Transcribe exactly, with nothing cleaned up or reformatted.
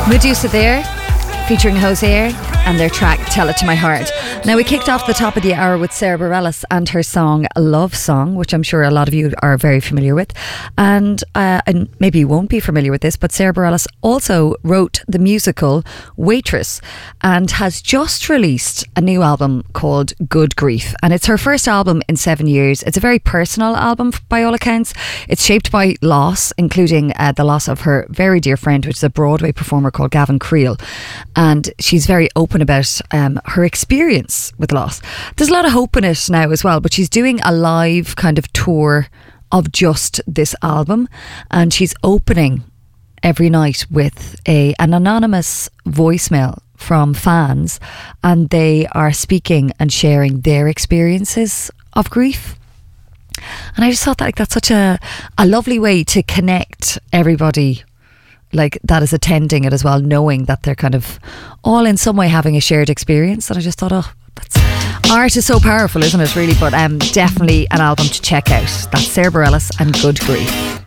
Medusa there, featuring Hozier and their track Tell It To My Heart. Now, we kicked off the top of the hour with Sarah Bareilles and her song Love Song, which I'm sure a lot of you are very familiar with. And, uh, and maybe you won't be familiar with this, but Sarah Bareilles also wrote the musical Waitress and has just released a new album called Good Grief. And it's her first album in seven years. It's a very personal album by all accounts. It's shaped by loss, including uh, the loss of her very dear friend, which is a Broadway performer called Gavin Creel. And she's very open about um, her experience with loss. There's a lot of hope in it now as well, but she's doing a live kind of tour of just this album, and she's opening every night with a an anonymous voicemail from fans, and they are speaking and sharing their experiences of grief. And I just thought that like that's such a, a lovely way to connect everybody like that is attending it as well, knowing that they're kind of all in some way having a shared experience. And I just thought, oh, that's art is so powerful, isn't it, really? But um, definitely an album to check out. That's Sarah Bareilles and Good Grief.